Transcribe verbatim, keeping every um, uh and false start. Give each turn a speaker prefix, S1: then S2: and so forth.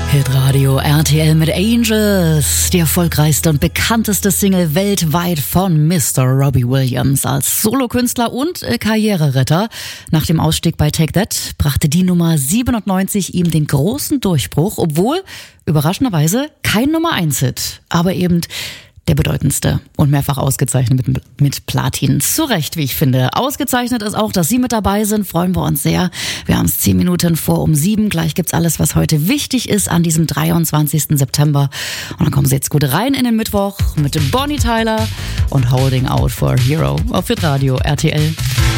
S1: Hitradio R T L mit Angels, die erfolgreichste und bekannteste Single weltweit von Mister Robbie Williams als Solokünstler und äh, Karriereretter. Nach dem Ausstieg bei Take That brachte die Nummer siebenundneunzig ihm den großen Durchbruch, obwohl überraschenderweise kein Nummer eins Hit, aber eben der bedeutendste und mehrfach ausgezeichnet mit, mit Platin. Zu Recht, wie ich finde. Ausgezeichnet ist auch, dass Sie mit dabei sind. Freuen wir uns sehr. Wir haben es zehn Minuten vor um sieben. Gleich gibt's alles, was heute wichtig ist an diesem dreiundzwanzigsten September. Und dann kommen Sie jetzt gut rein in den Mittwoch mit Bonnie Tyler und Holding Out for a Hero auf Hitradio R T L.